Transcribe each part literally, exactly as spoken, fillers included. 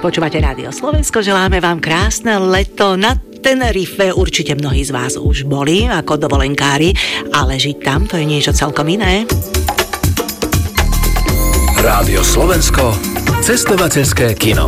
Počúvate Rádio Slovensko, želáme vám krásne leto na Tenerife. Určite mnohí z vás už boli ako dovolenkári, ale žiť tam to je niečo celkom iné. Rádio Slovensko, cestovateľské kino.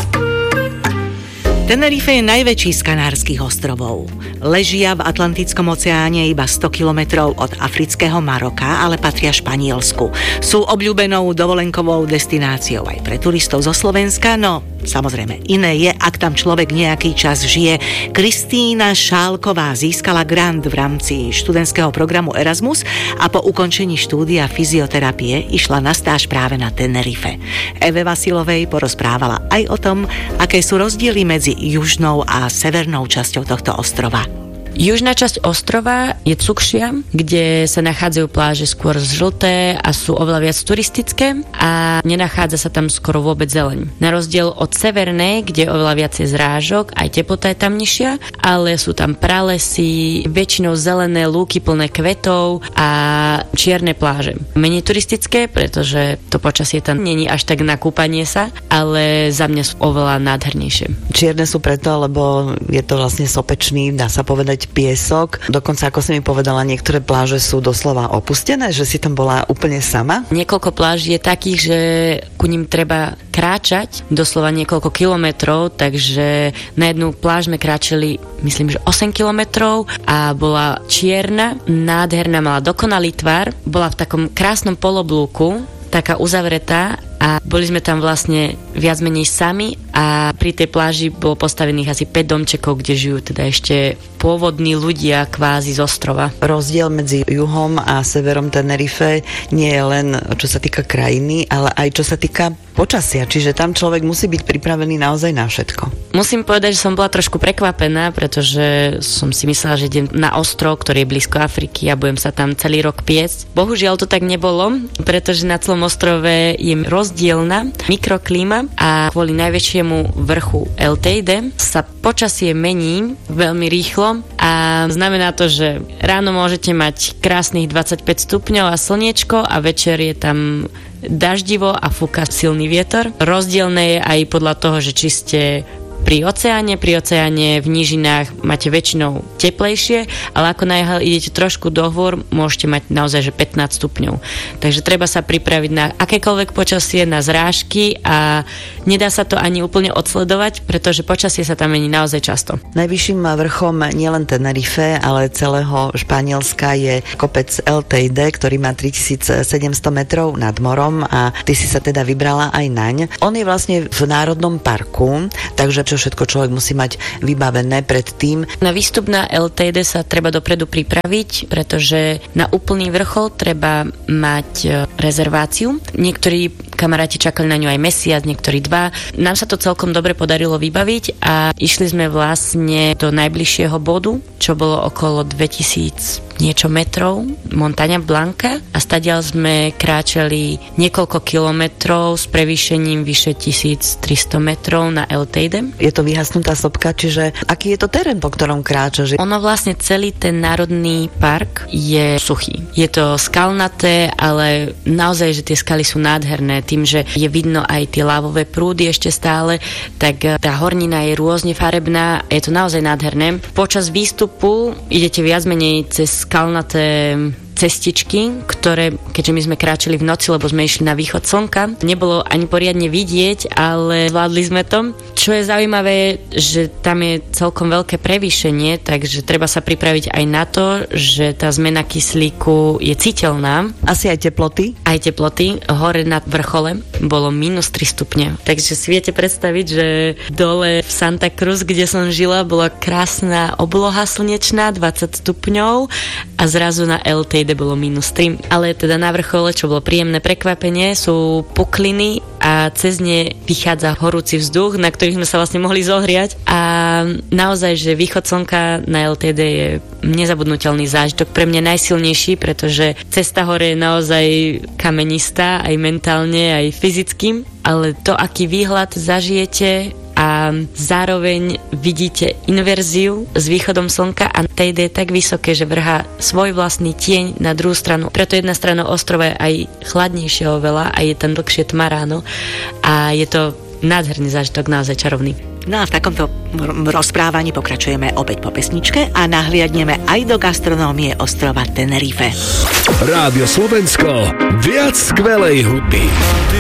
Tenerife je najväčší z Kanárskych ostrovov. Ležia v Atlantickom oceáne iba sto kilometrov od afrického Maroka, ale patria Španielsku. Sú obľúbenou dovolenkovou destináciou aj pre turistov zo Slovenska, no samozrejme iné je, ak tam človek nejaký čas žije. Kristína Šálková získala grant v rámci študentského programu Erasmus a po ukončení štúdia fyzioterapie išla na stáž práve na Tenerife. Eve Vasilovej porozprávala aj o tom, aké sú rozdiely medzi južnou a severnou časťou tohto ostrova. Južná časť ostrova je cukšia, kde sa nachádzajú pláže skôr žlté a sú oveľa viac turistické a nenachádza sa tam skoro vôbec zeleň. Na rozdiel od severnej, kde je oveľa viacej zrážok, aj teplota je tam nižšia, ale sú tam pralesy, väčšinou zelené lúky plné kvetov a čierne pláže. Menej turistické, pretože to počasie tam není až tak na kúpanie sa, ale za mňa sú oveľa nádhernejšie. Čierne sú preto, lebo je to vlastne sopečný, dá sa povedať, piesok. Dokonca, ako si mi povedala, niektoré pláže sú doslova opustené, že si tam bola úplne sama. Niekoľko pláží je takých, že ku ním treba kráčať doslova niekoľko kilometrov, takže na jednu pláž sme kráčali, myslím, že osem kilometrov a bola čierna, nádherná, mala dokonalý tvar, bola v takom krásnom poloblúku, taká uzavretá a boli sme tam vlastne viac menej sami a pri tej pláži bolo postavených asi päť domčekov, kde žijú teda ešte pôvodní ľudia kvázi z ostrova. Rozdiel medzi juhom a severom Tenerife nie je len čo sa týka krajiny, ale aj čo sa týka počasia, čiže tam človek musí byť pripravený naozaj na všetko. Musím povedať, že som bola trošku prekvapená, pretože som si myslela, že idem na ostrov, ktorý je blízko Afriky a budem sa tam celý rok piecť. Bohužiaľ to tak nebolo, pretože na celom ostrove je rozdielna mikroklíma a kvôli najväčšiemu vrchu El Teide sa počasie mení veľmi rýchlo a znamená to, že ráno môžete mať krásnych dvadsaťpäť stupňov a slniečko a večer je tam daždivo a fúka silný vietor. Rozdielne je aj podľa toho, že či ste pri oceáne, pri oceáne v nížinách máte väčšinou teplejšie, ale ako najhľad idete trošku dohôr, môžete mať naozaj že pätnásť stupňov. Takže treba sa pripraviť na akékoľvek počasie, na zrážky a nedá sa to ani úplne odsledovať, pretože počasie sa tam mení naozaj často. Najvyšším vrchom nielen Tenerife, ale celého Španielska je kopec El Teide, ktorý má tritisícsedemsto metrov nad morom a ty si sa teda vybrala aj naň. On je vlastne v národnom parku, takže čo všetko človek musí mať vybavené pred tým. Na výstup na El Teide sa treba dopredu pripraviť, pretože na úplný vrchol treba mať rezerváciu. Niektorí kamaráti čakali na ňu aj mesiac, niektorí dva. Nám sa to celkom dobre podarilo vybaviť a išli sme vlastne do najbližšieho bodu, čo bolo okolo dvetisíc niečo metrov, Montaña Blanca a stadiaľ sme kráčali niekoľko kilometrov s prevýšením vyše tisíctristo metrov na El Teide. Je to vyhasnutá sopka, čiže aký je to terén, po ktorom kráčaš? Ono vlastne celý ten národný park je suchý. Je to skalnaté, ale naozaj, že tie skaly sú nádherné. Tým, že je vidno aj tie lávové prúdy ešte stále, tak tá hornina je rôzne farebná. Je to naozaj nádherné. Počas výstupu idete viac menej cez skalnaté cestičky, ktoré, keďže my sme kráčali v noci, lebo sme išli na východ slnka, nebolo ani poriadne vidieť, ale zvládli sme to. Čo je zaujímavé, že tam je celkom veľké prevýšenie, takže treba sa pripraviť aj na to, že tá zmena kyslíku je citeľná. Asi aj teploty? Aj teploty. Hore na vrchole bolo mínus tri stupne. Takže si viete predstaviť, že dole v Santa Cruz, kde som žila, bola krásna obloha slnečná, dvadsať stupňov a zrazu na El Teide bolo mínus tri. Ale teda na vrchole, čo bolo príjemné prekvapenie, sú pukliny a cez ne vychádza horúci vzduch, na ktorých sme sa vlastne mohli zohriať. A naozaj, že východ slnka na El Teide je nezabudnutelný zážitok, pre mňa najsilnejší, pretože cesta hore je naozaj kamenistá, aj mentálne, aj fyzicky, ale to, aký výhľad zažijete a zároveň vidíte inverziu s východom slnka a Teide je tak vysoké, že vrhá svoj vlastný tieň na druhú stranu. Preto jedna strana ostrova je aj chladnejšia oveľa a je tam dlhšie tma ráno a je to nádherný zážitok, naozaj čarovný. No a v takomto rozprávaní pokračujeme opäť po pesničke a nahliadneme aj do gastronómie ostrova Tenerife. Rádio Slovensko, viac skvelej hudby.